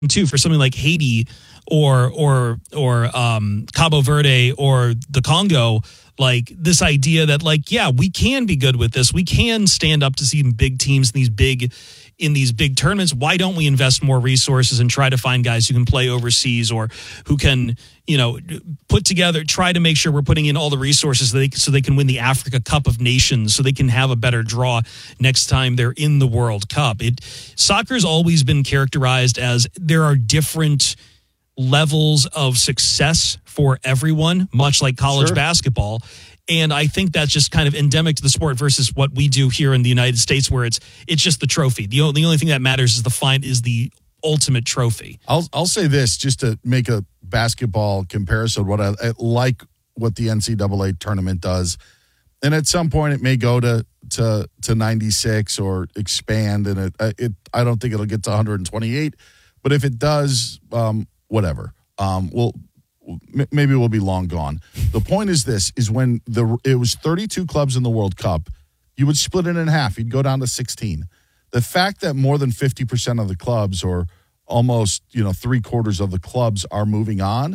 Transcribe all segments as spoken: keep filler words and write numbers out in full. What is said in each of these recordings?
too for something like Haiti or or or um, Cabo Verde or the Congo. Like this idea that like, yeah, we can be good with this. We can stand up to see big teams in these big in these big tournaments. Why don't we invest more resources and try to find guys who can play overseas or who can, you know, put together, try to make sure we're putting in all the resources so they, so they can win the Africa Cup of Nations, so they can have a better draw next time they're in the World Cup. It soccer's always been characterized as there are different levels of success for everyone, much like college Sure. basketball. And I think that's just kind of endemic to the sport versus what we do here in the United States, where it's it's just the trophy. The only, the only thing that matters is the fine is the ultimate trophy. I'll I'll say this just to make a basketball comparison. What I, I like what the N C double A tournament does, and at some point it may go to to to ninety-six or expand, and it it I don't think it'll get to one hundred twenty-eight, but if it does, um, whatever. Um, we'll maybe we'll be long gone. The point is this: is when the it was thirty-two clubs in the World Cup, you would split it in half. You'd go down to sixteen. The fact that more than fifty percent of the clubs, or almost you know three quarters of the clubs, are moving on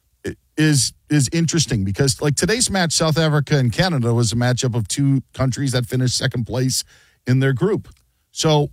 is is interesting, because like today's match, South Africa and Canada, was a matchup of two countries that finished second place in their group. So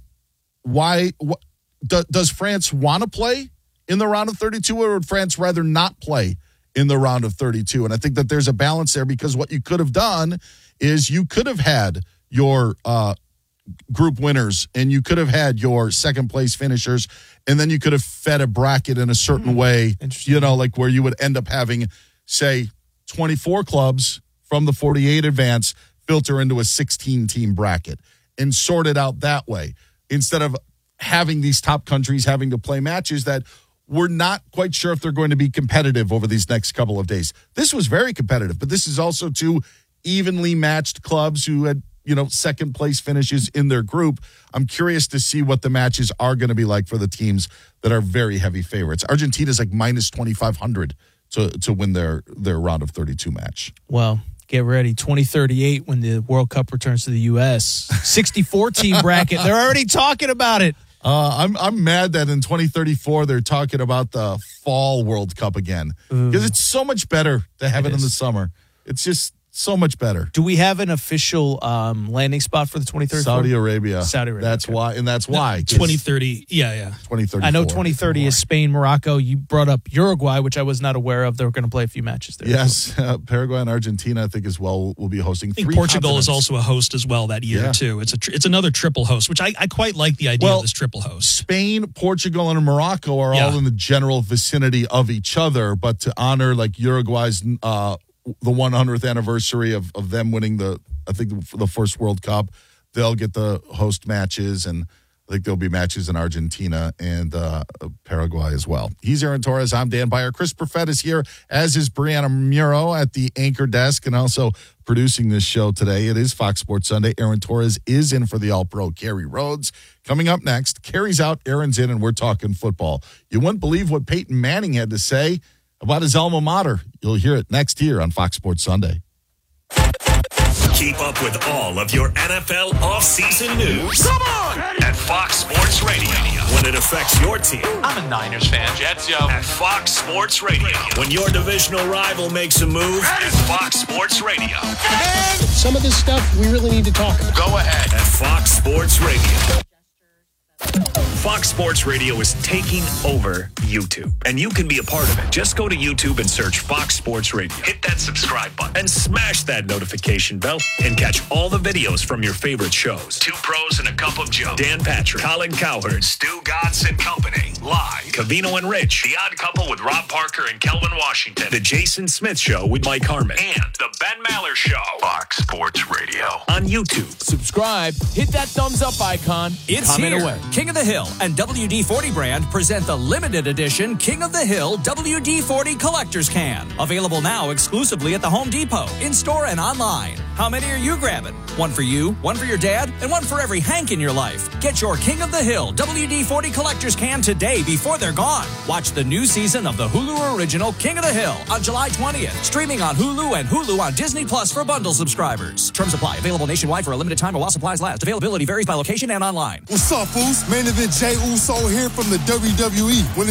why what, do, does France want to play in the round of thirty-two, or would France rather not play in the round of thirty-two? And I think that there's a balance there, because what you could have done is you could have had your uh, group winners and you could have had your second place finishers, and then you could have fed a bracket in a certain mm, way, you know, like where you would end up having, say, twenty-four clubs from the forty-eight advance filter into a sixteen-team bracket and sort it out that way, instead of having these top countries having to play matches that we're not quite sure if they're going to be competitive over these next couple of days. This was very competitive, but this is also two evenly matched clubs who had, you know, second place finishes in their group. I'm curious to see what the matches are going to be like for the teams that are very heavy favorites. Argentina's like minus twenty-five hundred to to win their their round of thirty-two match. Well, get ready. twenty thirty-eight, when the World Cup returns to the U S sixty-four team bracket. They're already talking about it. Uh, I'm I'm mad that in twenty thirty-four they're talking about the fall World Cup again, because it's so much better to have it, it in the summer. It's just so much better. Do we have an official um, landing spot for the twenty thirty-four? Saudi Arabia. Saudi Arabia. That's okay. why, and that's why. No, twenty thirty. Yeah, yeah. twenty thirty. I know twenty thirty is Spain, Morocco. You brought up Uruguay, which I was not aware of. They were going to play a few matches there. Yes, uh, Paraguay and Argentina, I think, as well, will be hosting. I think three Portugal continents. is also a host as well that year, yeah. too. It's a tr- it's another triple host, which I, I quite like the idea well, of this triple host. Spain, Portugal, and Morocco are yeah. all in the general vicinity of each other, but to honor like Uruguay's uh, the one hundredth anniversary of, of them winning the, I think, the first World Cup, they'll get the host matches, and I think there'll be matches in Argentina and uh, Paraguay as well. He's Aaron Torres. I'm Dan Beyer. Chris Perfett is here, as is Brianna Muro at the anchor desk and also producing this show today. It is Fox Sports Sunday. Aaron Torres is in for the All-Pro Kerry Rhodes. Coming up next, Kerry's out, Aaron's in, and we're talking football. You wouldn't believe what Peyton Manning had to say about his alma mater. You'll hear it next here on Fox Sports Sunday. Keep up with all of your N F L offseason news. Come on! At Fox Sports Radio. When it affects your team. I'm a Niners fan, Jets, yo. At Fox Sports Radio. When your divisional rival makes a move. At Fox Sports Radio. And some of this stuff we really need to talk about. Go ahead. At Fox Sports Radio. Fox Sports Radio is taking over YouTube, and you can be a part of it. Just go to YouTube and search Fox Sports Radio. Hit that subscribe button and smash that notification bell and catch all the videos from your favorite shows. Two Pros and a Cup of Joe. Dan Patrick, Colin Cowherd, Stu Godson and Company. Live. Cavino and Rich. The Odd Couple with Rob Parker and Kelvin Washington. The Jason Smith Show with Mike Harmon. And The Ben Maller Show. Fox Sports Radio. On YouTube. Subscribe. Hit that thumbs up icon. It's Comment here. away. King of the Hill and W D forty brand present the limited edition King of the Hill W D forty Collector's Can. Available now exclusively at the Home Depot, in-store and online. How many are you grabbing? One for you, one for your dad, and one for every Hank in your life. Get your King of the Hill W D forty collector's can today before they're gone. Watch the new season of the Hulu original King of the Hill on July twentieth. Streaming on Hulu and Hulu on Disney Plus for bundle subscribers. Terms apply. Available nationwide for a limited time or while supplies last. Availability varies by location and online. What's up, fools? Main Event Jay Uso here from the W W E. When